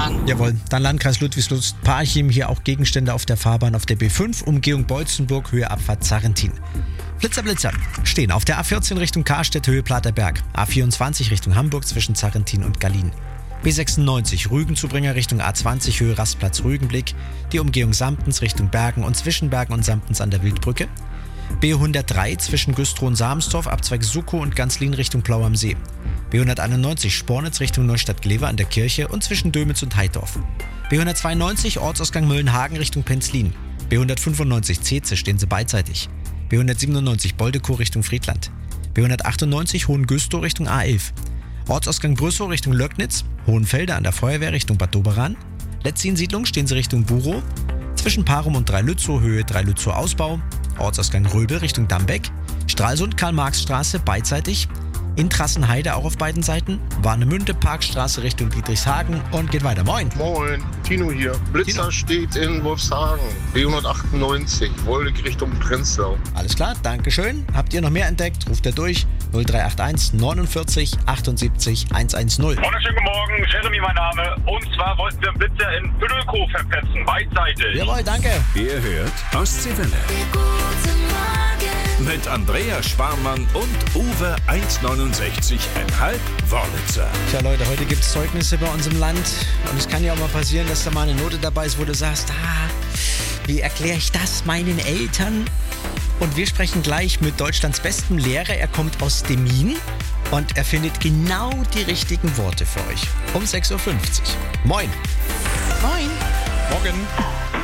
Fahren. Jawohl, dann Landkreis Ludwigslust, Parchim, hier auch Gegenstände auf der Fahrbahn auf der B5, Umgehung Beutzenburg, Höhe Abfahrt Zarrentin. Blitzer stehen auf der A14 Richtung Karstedt, Höhe Platerberg, A24 Richtung Hamburg zwischen Zarrentin und Gallien. B96 Rügenzubringer Richtung A20 Höhe Rastplatz Rügenblick, die Umgehung Samptens Richtung Bergen und zwischen Bergen und Samptens an der Wildbrücke. B103 zwischen Güstrow und Samsdorf, Abzweig Suckow und Ganzlin Richtung Plau am See. B191 Spornitz Richtung Neustadt-Glewer an der Kirche und zwischen Dömitz und Heidorf. B192 Ortsausgang Möllenhagen Richtung Penzlin. B195 Zeze stehen sie beidseitig. B197 Boldekow Richtung Friedland. B198 Hohengüstrow Richtung A11. Ortsausgang Brüssow Richtung Löcknitz. Hohenfelde an der Feuerwehr Richtung Bad Doberan. Letzin-Siedlung stehen sie Richtung Burow. Zwischen Parum und Dreilützow Höhe Dreilützow Ausbau. Ortsausgang Röbel Richtung Dambeck. Stralsund Karl-Marx-Straße beidseitig. In Trassenheide auch auf beiden Seiten. Warnemünde Parkstraße Richtung Dietrichshagen und geht weiter. Moin. Moin, Tino hier. Blitzer Tino. steht in Wolfshagen. B198, Wollig Richtung Prenzlau. Alles klar, Dankeschön. Habt ihr noch mehr entdeckt? Ruft ihr durch 0381 49 78 110. Wunderschönen guten Morgen, Jeremy mein Name. Und zwar wollten wir einen Blitzer in Pödelkow verpetzen, beidseitig. Jawohl, danke. Ihr hört Ostseewelle. Mit Andreas Sparmann und Uwe 1,69,5 Wörlitzer. Tja Leute, heute gibt es Zeugnisse bei uns im Land und es kann ja auch mal passieren, dass da mal eine Note dabei ist, wo du sagst, wie erkläre ich das meinen Eltern? Und wir sprechen gleich mit Deutschlands bestem Lehrer. Er kommt aus Demmin und er findet genau die richtigen Worte für euch. Um 6.50 Uhr. Moin. Moin. Morgen.